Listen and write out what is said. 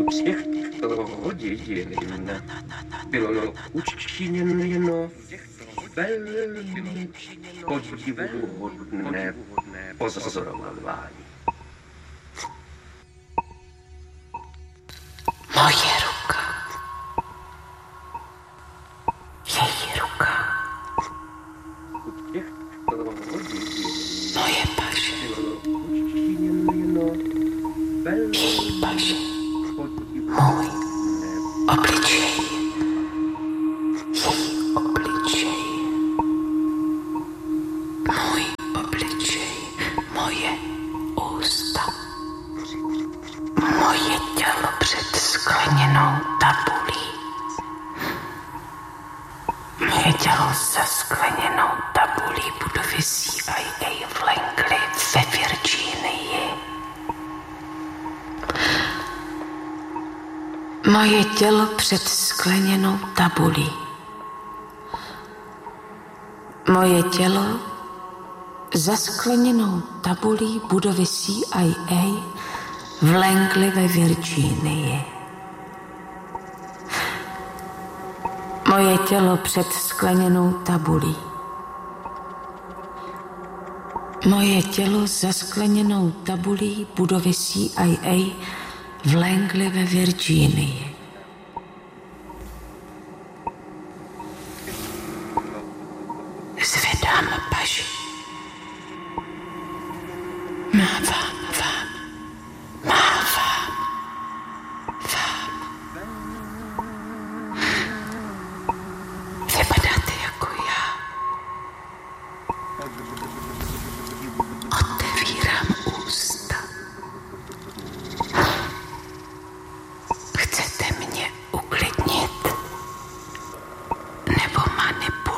těchto hodin bylo učiněno velmi podivuhodné pozorování. Moje ruka. Její ruka. Moje paže. Její paže. Můj obličej. Její obličej. Můj obličej. Moje ústa. Moje tělo před skleněnou tabulí. Moje tělo za skleněnou tabulí budovy CIA v Langley ve Virginii. Moje tělo před skleněnou tabulí. Moje tělo za skleněnou tabulí budovy CIA v Langley ve Virginii. Moje tělo před skleněnou tabulí. Moje tělo za skleněnou tabulí budovy CIA v Langley ve Virginii.